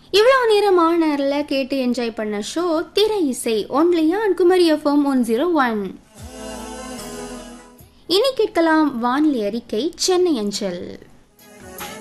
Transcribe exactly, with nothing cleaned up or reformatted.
இவ்வளவு நேரமான நேரில் கேட்டு என்ஜாய் பண்ண ஷோ திரை இசை only on Kumari FM one zero one. இனி கேட்கலாம் வானிலை அறிக்கை சென்னை அஞ்சல்.